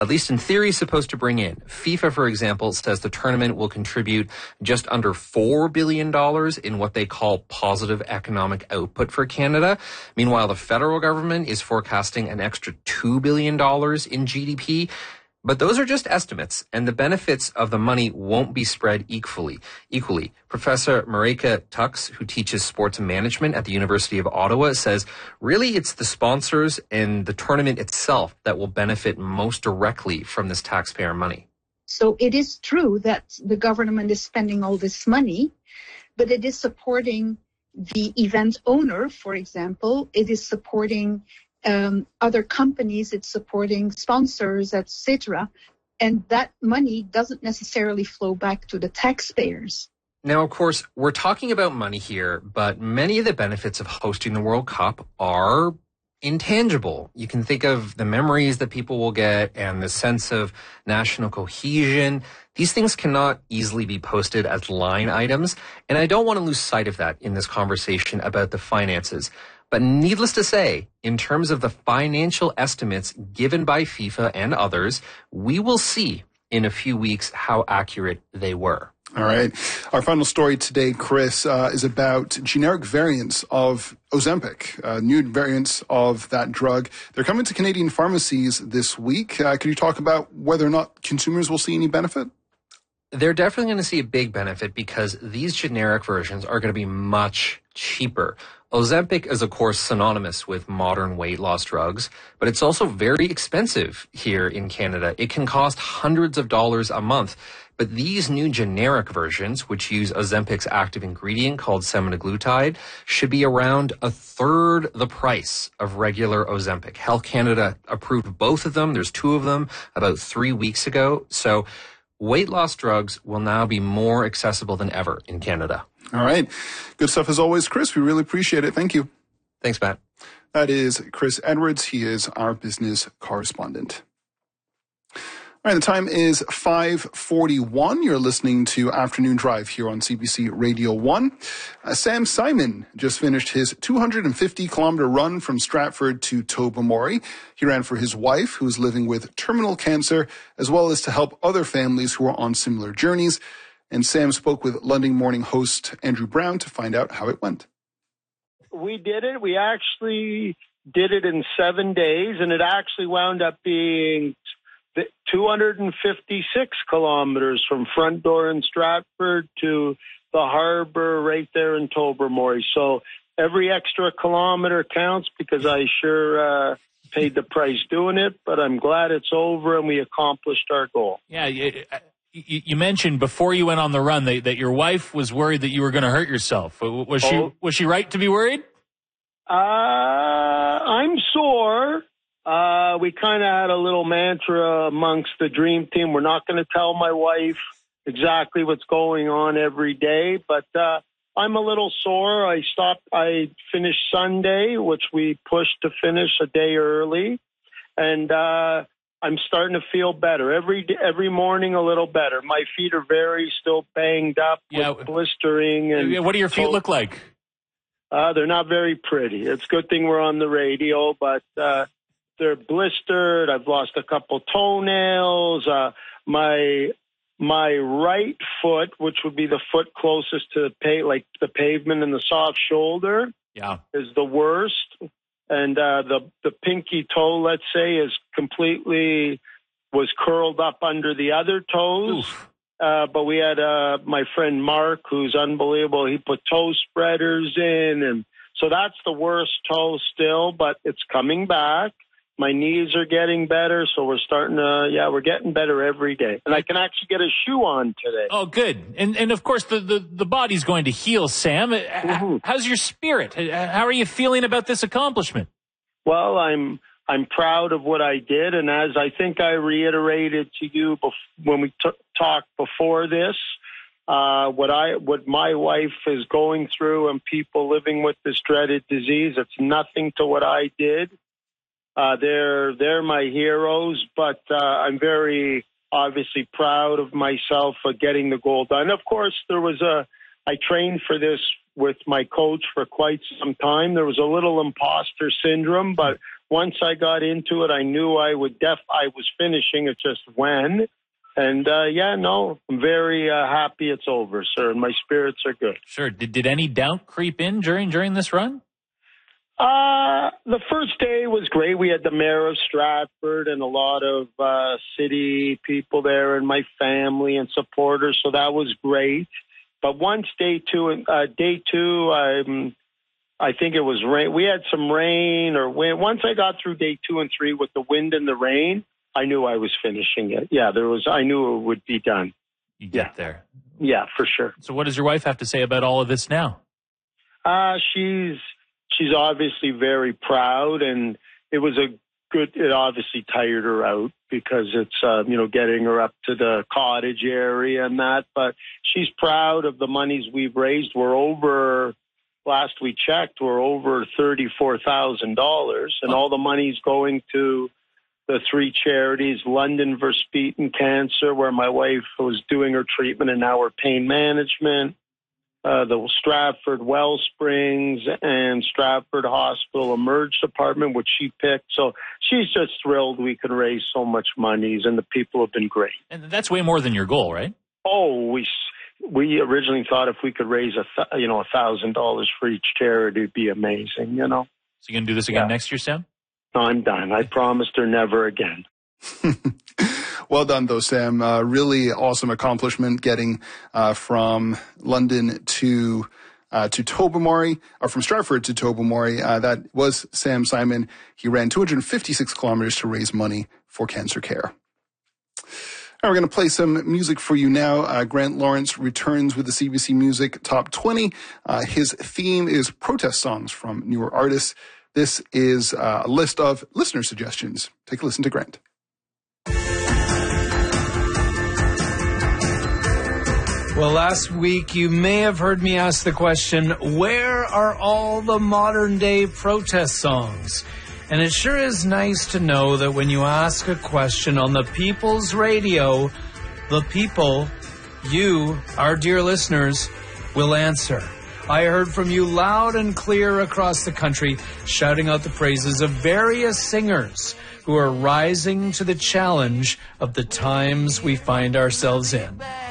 at least in theory, supposed to bring in. FIFA, for example, says the tournament will contribute just under $4 billion in what they call positive economic output for Canada. Meanwhile, the federal government is forecasting an extra $2 billion in GDP. But those are just estimates, and the benefits of the money won't be spread equally. Professor Marika Tux, who teaches sports management at the University of Ottawa, says really it's the sponsors and the tournament itself that will benefit most directly from this taxpayer money. So it is true that the government is spending all this money, but it is supporting the event owner, for example. It is supporting other companies, it's supporting sponsors, etc. And that money doesn't necessarily flow back to the taxpayers. Now, of course, we're talking about money here, but many of the benefits of hosting the World Cup are intangible. You can think of the memories that people will get and the sense of national cohesion. These things cannot easily be posted as line items, and I don't want to lose sight of that in this conversation about the finances. But needless to say, in terms of the financial estimates given by FIFA and others, we will see in a few weeks how accurate they were. All right. Our final story today, Chris, is about generic variants of Ozempic, new variants of that drug. They're coming to Canadian pharmacies this week. Could you talk about whether or not consumers will see any benefit? They're definitely going to see a big benefit because these generic versions are going to be much cheaper. Ozempic is, of course, synonymous with modern weight loss drugs, but it's also very expensive here in Canada. It can cost hundreds of dollars a month. But these new generic versions, which use Ozempic's active ingredient called semaglutide, should be around a third the price of regular Ozempic. Health Canada approved both of them. There's two of them about 3 weeks ago. So weight loss drugs will now be more accessible than ever in Canada. All right. Good stuff as always, Chris. We really appreciate it. Thank you. Thanks, Matt. That is Chris Edwards. He is our business correspondent. All right, the time is 5:41. You're listening to Afternoon Drive here on CBC Radio 1. Sam Simon just finished his 250-kilometer run from Stratford to Tobermory. He ran for his wife, who's living with terminal cancer, as well as to help other families who are on similar journeys. And Sam spoke with London Morning host Andrew Brown to find out how it went. We did it. We actually did it in 7 days, and it actually wound up being 256 kilometers from front door in Stratford to the harbor right there in Tobermory. So every extra kilometer counts because I sure paid the price doing it, but I'm glad it's over and we accomplished our goal. Yeah, you mentioned before you went on the run that your wife was worried that you were going to hurt yourself. Was she right to be worried? I'm sore. We kind of had a little mantra amongst the dream team. We're not going to tell my wife exactly what's going on every day, but I'm a little sore. I finished Sunday, which we pushed to finish a day early, and I'm starting to feel better. Every morning a little better. My feet are very still banged up with blistering. And what do your feet look like? They're not very pretty. It's a good thing we're on the radio, but they're blistered. I've lost a couple toenails. My right foot, which would be the foot closest to the pavement and the soft shoulder, is the worst. And the pinky toe, let's say, was curled up under the other toes. But we had my friend Mark, who's unbelievable. He put toe spreaders in, and so that's the worst toe still, but it's coming back. My knees are getting better, so we're starting to, we're getting better every day. And I can actually get a shoe on today. Oh, good. And of course, the body's going to heal, Sam. Mm-hmm. How's your spirit? How are you feeling about this accomplishment? Well, I'm proud of what I did, and as I think I reiterated to you when we talked before this, what my wife is going through and people living with this dreaded disease, it's nothing to what I did. They're my heroes, but I'm very obviously proud of myself for getting the goal done. Of course, I trained for this with my coach for quite some time. There was a little imposter syndrome, but once I got into it, I knew I was finishing. It's just when. And I'm very happy it's over, sir. And my spirits are good. Sure. Did any doubt creep in during this run? The first day was great. We had the mayor of Stratford and a lot of city people there, and my family and supporters. So that was great. But once day two, I think it was rain. We had some rain or wind. Once I got through day 2 and 3 with the wind and the rain, I knew I was finishing it. Yeah, I knew it would be done. You get there. Yeah, for sure. So what does your wife have to say about all of this now? She's obviously very proud, and it obviously tired her out because it's, getting her up to the cottage area and that, but she's proud of the monies we've raised. Last we checked, we're over $34,000, and all the money's going to the 3 charities, London Verspeeten Cancer, where my wife was doing her treatment and now her pain management, the Stratford Wellsprings and Stratford Hospital Emerge Department, which she picked. So she's just thrilled we can raise so much money, and the people have been great. And that's way more than your goal, right? Oh, we originally thought if we could raise $1,000 for each charity, it'd be amazing, So you're going to do this again next year, Sam? No, I'm done. I promised her never again. Well done, though, Sam. Really awesome accomplishment getting from London to Tobermory, or from Stratford to Tobermory. That was Sam Simon. He ran 256 kilometers to raise money for cancer care. All right, we're going to play some music for you now. Grant Lawrence returns with the CBC Music Top 20. His theme is protest songs from newer artists. This is a list of listener suggestions. Take a listen to Grant. Well, last week you may have heard me ask the question, where are all the modern day protest songs? And it sure is nice to know that when you ask a question on the People's Radio, the people, you, our dear listeners, will answer. I heard from you loud and clear across the country, shouting out the praises of various singers who are rising to the challenge of the times we find ourselves in.